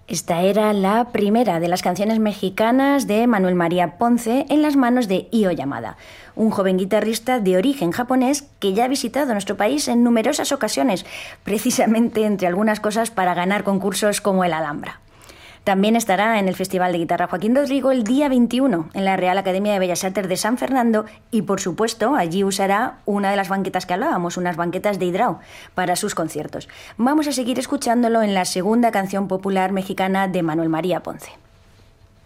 Esta era la primera de las canciones mexicanas de Manuel María Ponce en las manos de Io Yamada, un joven guitarrista de origen japonés que ya ha visitado nuestro país en numerosas ocasiones, precisamente entre algunas cosas para ganar concursos como el Alhambra. También estará en el Festival de Guitarra Joaquín Rodrigo el día 21 en la Real Academia de Bellas Artes de San Fernando y, por supuesto, allí usará una de las banquetas que hablábamos, unas banquetas de Hydrau, para sus conciertos. Vamos a seguir escuchándolo en la segunda canción popular mexicana de Manuel María Ponce.